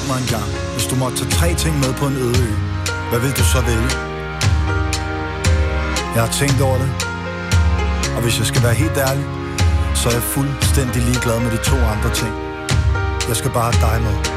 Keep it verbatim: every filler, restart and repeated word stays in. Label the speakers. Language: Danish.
Speaker 1: mig en gang. Hvis du måtte tage tre ting med på en øde ø, hvad vil du så vælge? Jeg har tænkt over det, og hvis jeg skal være helt ærlig, så er jeg fuldstændig ligeglad med de to andre ting. Jeg skal bare have dig med.